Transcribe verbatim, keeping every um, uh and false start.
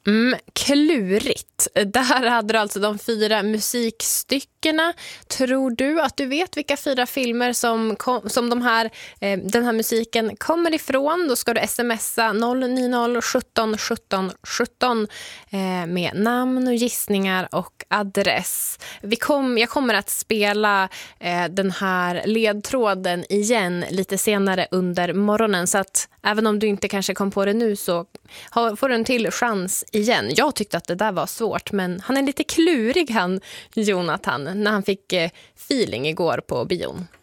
Mm, klurigt. Där hade du alltså de fyra musikstyckena. Tror du att du vet vilka fyra filmer som, kom, som de här, eh, den här musiken kommer ifrån? Då ska du smsa noll nio noll sjutton sjutton sjutton eh, med namn och gissningar och adress. Vi kom, jag kommer att spela eh, den här ledtråden igen lite senare under morgonen, så att även om du inte kanske kom på det nu så har, får du en till chans igen. Jag tyckte att det där var svårt, men han är lite klurig han, Jonathan, när han fick eh, feeling igår på bion.